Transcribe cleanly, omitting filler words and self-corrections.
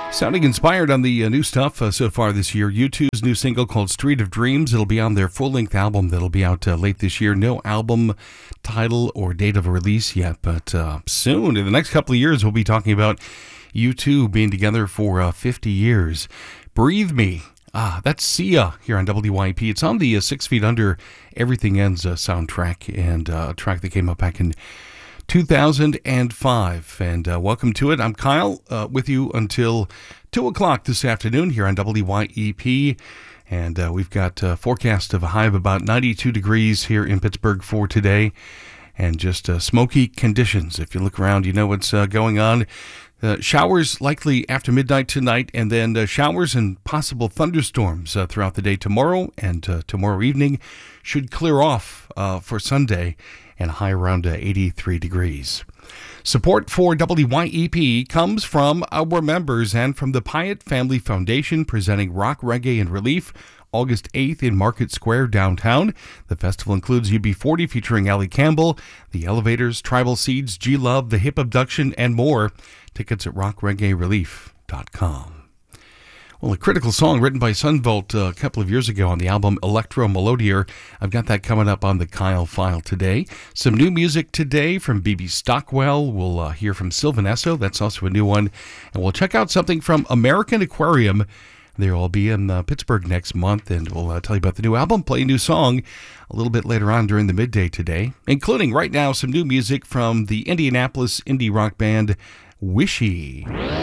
Sounding inspired on the new stuff so far this year. U2's new single called Street of Dreams. It'll be on their full-length album that'll be out late this year. No album title or date of release yet, but soon, in the next couple of years, we'll be talking about U2 being together for 50 years. Breathe Me. That's Sia here on WYP. It's on the 6 Feet Under Everything Ends soundtrack, and a track that came up back in 2005, and welcome to it. I'm Kyle, with you until 2 o'clock this afternoon here on WYEP, and we've got a forecast of a high of about 92 degrees here in Pittsburgh for today, and just smoky conditions. If you look around, you know what's going on. Showers likely after midnight tonight, and then showers and possible thunderstorms throughout the day tomorrow, and tomorrow evening should clear off for Sunday, and a high around 83 degrees. Support for WYEP comes from our members and from the Pyatt Family Foundation, presenting Rock, Reggae, and Relief August 8th in Market Square downtown. The festival includes UB40 featuring Ali Campbell, The Elevators, Tribal Seeds, G-Love, The Hip Abduction, and more. Tickets at rockreggaerelief.com. Well, a critical song written by Sunvolt a couple of years ago on the album Electro Melodier. I've got that coming up on the Kyle File today. Some new music today from B.B. Stockwell. We'll hear from Sylvan Esso. That's also a new one. And we'll check out something from American Aquarium. They'll be in Pittsburgh next month, and we'll tell you about the new album, play a new song a little bit later on during the midday today, including right now some new music from the Indianapolis indie rock band Wishy.